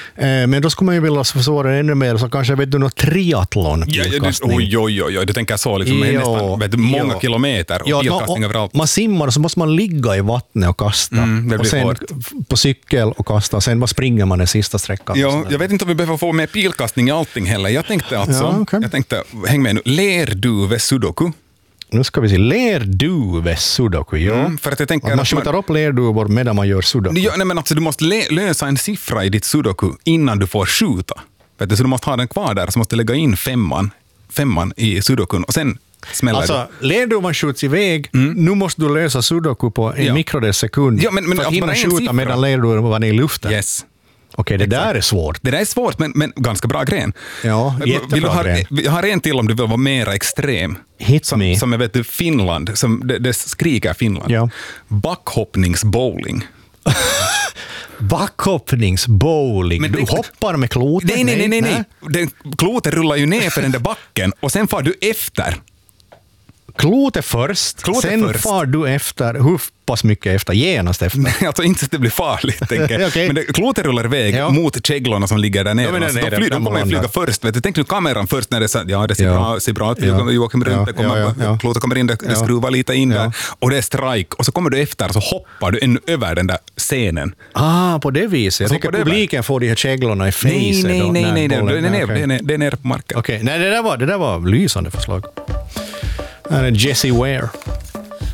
Men då skulle man ju vilja försvara det ännu mer, så kanske vet du något triathlon. Oj, det tänker jag så liksom, nästan många kilometer och pilkastning överallt. Man simmar och så måste man ligga i vattnet och kasta. Och sen hårt. På cykel och kasta, och sen bara springer man den sista sträckan. Ja, jag vet inte om vi behöver få med pilkastning i allting heller. Jag tänkte häng med nu, lerduve sudoku. Nu ska vi se, lerduve sudoku, ja. För att jag tänker man skjuter upp lerduvor medan man gör sudoku. Ja, nej, men alltså, du måste lösa en siffra i ditt sudoku innan du får skjuta. Vet du, så du måste ha den kvar där, så måste lägga in femman i sudokun och sen smäller alltså, lerduvan skjuts iväg, nu måste du lösa sudoku på en mikrodels sekund för att hinna skjuta medan lerduvan är i luften. Yes. Okej, det där är svårt. Det där är svårt, men ganska bra gren. Ja, jättebra gren. Jag har en till om du vill vara mer extrem. Som jag vet, Finland, det skriker Finland. Ja. Backhoppningsbowling. Backhoppningsbowling. Du hoppar med klotet? Nej. Klotet rullar ju ner för den där backen och sen far du efter. Klotet först, sen far du efter. Hur pass mycket efter? Genast efter? Nej, alltså inte så att det blir farligt, tänker jag. Okay. Men klotet rullar iväg mot käglorna som ligger där nere. De kommer flyga först. Vet du? Tänk nu kameran först när det ser bra ut. Joakim runt, klotet kommer in, det skruvar lite in där. Och det är strike. Och så kommer du efter och så hoppar du över den där scenen. På det viset. Jag tänker publiken får de här käglorna i facet. Nej. Det är nere på marken. Okej, nej, det där var lysande förslag. Jesse Ware.